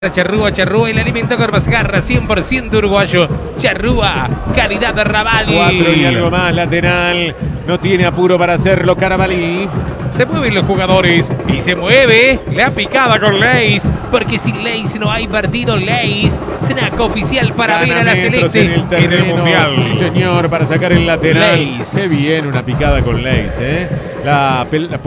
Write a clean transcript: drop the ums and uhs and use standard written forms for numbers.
Charrúa, Charrúa, el alimento con más garra, 100% uruguayo. Charrúa, calidad de Ravalli. 4 y algo más, lateral. No tiene apuro para hacerlo Carabalí. Se mueven los jugadores y se mueve la picada con Leis, porque sin Leis no hay partido. Leis, snack oficial para ver a la Celeste en el Mundial. Sí, señor, para sacar el lateral. Leis. Qué bien una picada con Leis, ¿eh?